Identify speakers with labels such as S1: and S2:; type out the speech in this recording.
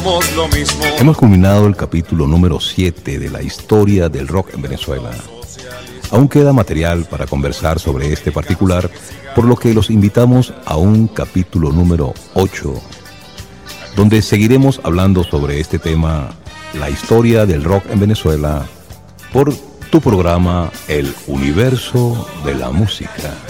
S1: Lo mismo.
S2: Hemos culminado el capítulo número 7 de la historia del rock en Venezuela. Aún queda material para conversar sobre este particular, por lo que los invitamos a un capítulo número 8, donde seguiremos hablando sobre este tema, la historia del rock en Venezuela, por tu programa El Universo de la Música.